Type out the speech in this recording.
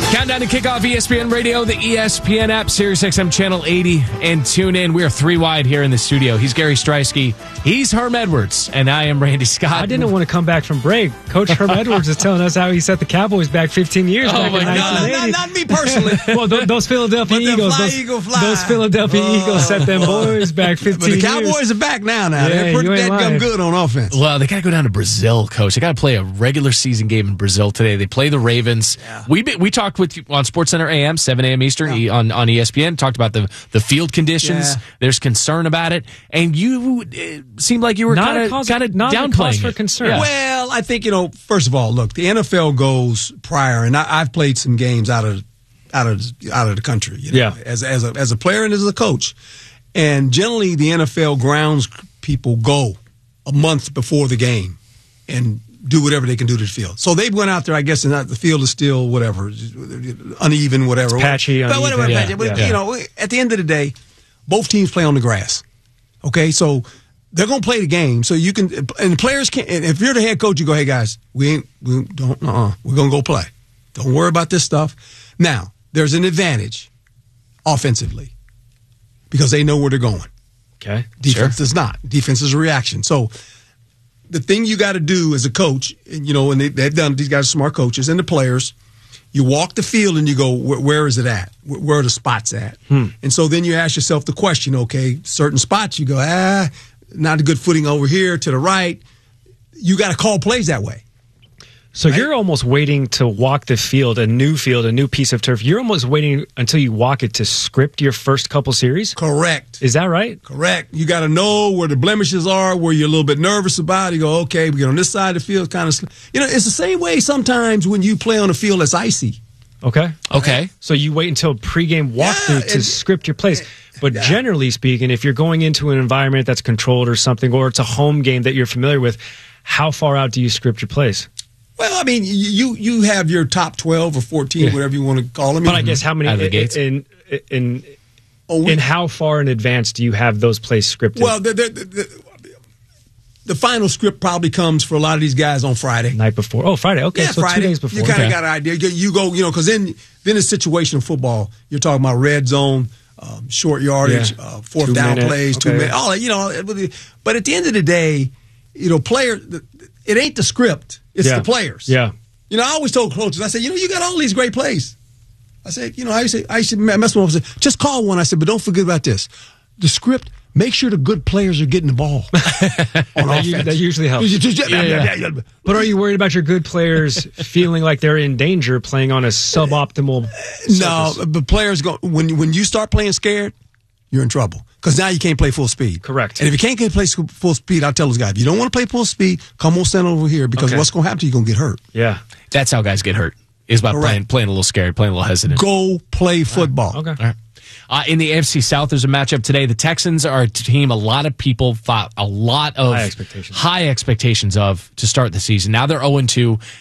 Countdown to kickoff ESPN Radio, the ESPN app, SiriusXM Channel 80, and tune in. We are three wide here in the studio. He's Gary Streisky. He's Herm Edwards, and I am Randy Scott. I didn't want to come back from break. Coach Herm Edwards is telling us how he set the Cowboys back 15 years back in 1980. Not me personally. Well, those Philadelphia Eagles, those Philadelphia Eagles set them boys back 15 years. But the Cowboys are back now. Yeah, They're pretty lying. good on offense. Well, they got to go down to Brazil, Coach. They got to play a regular season game in Brazil today. They play the Ravens. Yeah. We talked with you on SportsCenter AM, 7 a.m. Eastern on ESPN. Talked about the field conditions. Yeah. There's concern about it, and you seemed like you were kind of downplaying cause for concern. Yeah. Well, I think first of all, look, the NFL goes prior, and I've played some games out of the country. As a player and as a coach, and generally the NFL grounds people go a month before the game and do whatever they can do to the field. So they went out there, I guess, and the field is still whatever, uneven, whatever. It's patchy, uneven. Whatever, patchy. But, at the end of the day, both teams play on the grass. Okay, so they're going to play the game. So you can, and the players can't, and if you're the head coach, you go, hey, guys, we're going to go play. Don't worry about this stuff. Now, there's an advantage offensively because they know where they're going. Okay. Defense does not. Defense is a reaction. So the thing you got to do as a coach, and they've done, these guys are smart coaches, and the players, you walk the field and you go, where is it at? Where are the spots at? And so then you ask yourself the question, okay, certain spots you go, not a good footing over here to the right. You got to call plays that way. So you're almost waiting to walk the field, a new piece of turf. You're almost waiting until you walk it to script your first couple series? Correct. Is that right? Correct. You got to know where the blemishes are, where you're a little bit nervous about. You go, okay, we get on this side of the field, kind of. It's the same way sometimes when you play on a field that's icy. Okay. Okay. So you wait until pregame walkthrough to script your plays. But generally speaking, if you're going into an environment that's controlled or something, or it's a home game that you're familiar with, how far out do you script your plays? Well, I mean, you have your top 12 or 14, whatever you want to call them. But I guess how many in how far in advance do you have those plays scripted? Well, the final script probably comes for a lot of these guys on Friday. Night before. Oh, Friday. Okay, so Friday. 2 days before. You kind of got an idea. You go, because then in situational football, you're talking about red zone, short yardage, fourth down plays, 2 minutes, all that, But at the end of the day, it ain't the script. It's the players. Yeah. I always told coaches, I said, you got all these great plays. I said, I used to mess with them. I said, just call one. I said, but don't forget about this. The script, make sure the good players are getting the ball. That usually helps. But are you worried about your good players feeling like they're in danger playing on a suboptimal surface? No, but players go when you start playing scared, you're in trouble. Because now you can't play full speed. Correct. And if you can't play full speed, I'll tell those guys, if you don't want to play full speed, come on, stand over here, because what's going to happen to you, you're going to get hurt. Yeah. That's how guys get hurt. Is about playing a little scared, playing a little hesitant. Go play football. Okay. All right. In the AFC South, there's a matchup today. The Texans are a team a lot of people thought a lot of high expectations of to start the season. Now they're 0-2.